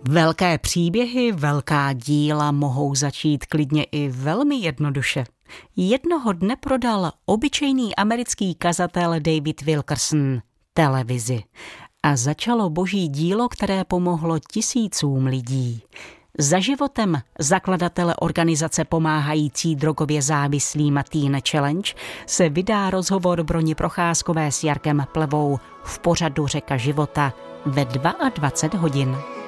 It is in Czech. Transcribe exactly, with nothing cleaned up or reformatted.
Velké příběhy, velká díla mohou začít klidně i velmi jednoduše. Jednoho dne prodal obyčejný americký kazatel David Wilkerson televizi a začalo boží dílo, které pomohlo tisícům lidí. Za životem zakladatele organizace pomáhající drogově závislým Teen Challenge se vydá rozhovor Broni Procházkové s Jarkem Plevou v pořadu Řeka života ve dvacet dva hodin.